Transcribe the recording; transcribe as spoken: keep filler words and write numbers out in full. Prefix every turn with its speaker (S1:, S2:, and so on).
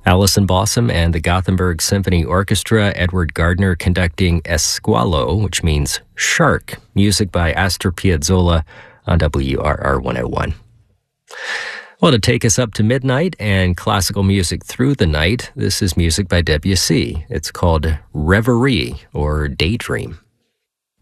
S1: Alison Bossum and the Gothenburg Symphony Orchestra, Edward Gardner conducting Esqualo, which means shark, music by Astor Piazzolla on W R R one oh one. Well, to take us up to midnight and classical music through the night, this is music by Debussy. It's called Reverie or Daydream.